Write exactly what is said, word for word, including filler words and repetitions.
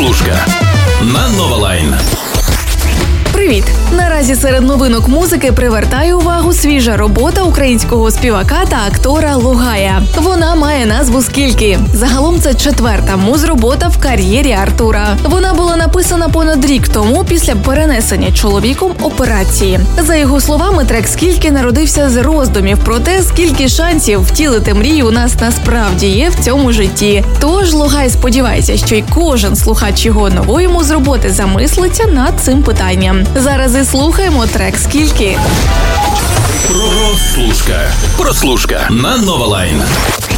Прослушка на Новалайн. Привіт! Наразі серед новинок музики привертає увагу свіжа робота українського співака та актора Лугая. Вона має назву «Скільки». Загалом це четверта муз-робота в кар'єрі Артура. Вона була написана понад рік тому після перенесення чоловіком операції. За його словами, трек «Скільки» народився з роздумів про те, скільки шансів втілити мрію у нас насправді є в цьому житті. Тож Лугай сподівається, що й кожен слухач його нової муз-роботи замислиться над цим питанням. Зараз і слухаємо трек «Скільки». Прослушка. Прослушка на Новалайн.